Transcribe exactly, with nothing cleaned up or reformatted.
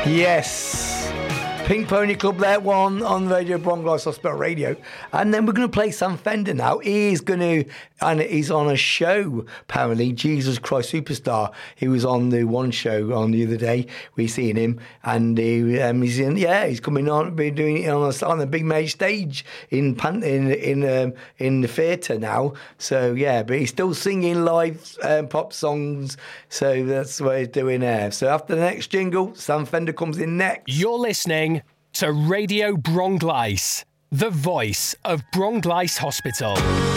Yes. Pink Pony Club there, one on Radio Bronglice Hospital Radio. And then we're going to play Sam Fender now. He's going to, and he's on a show, apparently, Jesus Christ Superstar. He was on the one show on the other day. We seen him. And he, um, he's in, yeah, he's coming on, been doing it on a, on a big major stage in Pan, in in, um, in the theatre now. So, yeah, but he's still singing live um, pop songs. So that's what he's doing there. So after the next jingle, Sam Fender comes in next. You're listening to Radio Bronglice, the voice of Bronglice Hospital.